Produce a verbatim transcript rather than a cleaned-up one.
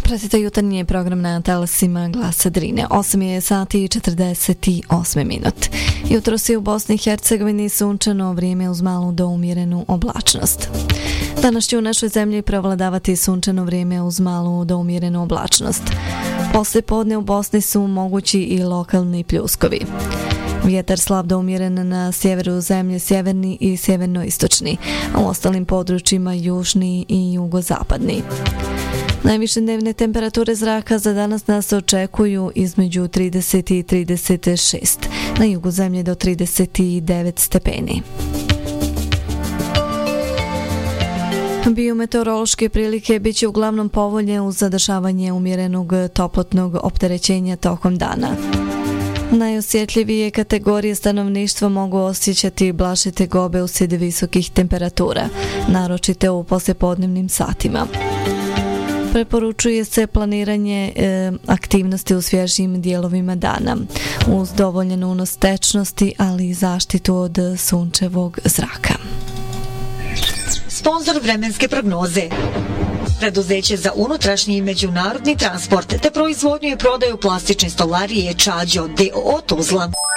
Pratite jutarnji program na talasima Glasa Drine. osam je sati i četrdeset osam minut. Jutros je u Bosni i Hercegovini sunčano vrijeme uz malu do umjerenu oblačnost. Danas će u našoj zemlji prevladavati sunčano vrijeme uz malu do umjerenu oblačnost. Poslije podne u Bosni su mogući i lokalni pljuskovi. Vjetar slab do umjeren na sjeveru zemlje, sjeverni i sjevernoistočni, a u ostalim područjima južni i jugozapadni. Najviše dnevne temperature zraka za danas nas očekuju između trideset i trideset šest, na jugu zemlje do trideset devet stepeni. Biometeorološke prilike bit će uglavnom povoljne uz zadržavanje umjerenog toplotnog opterećenja tokom dana. Najosjetljivije kategorije stanovništva mogu osjećati blaže tegobe uslijed visokih temperatura, naročito u poslijepodnevnim satima. Preporučuje se planiranje e, aktivnosti u svježim dijelovima dana, uz dovoljan unos tečnosti, ali i zaštitu od sunčevog zraka. Sponzor vremenske prognoze. Preduzeće za unutrašnji i međunarodni transport te proizvodnju i prodaju plastične stolarije Čađo d o o Tuzla.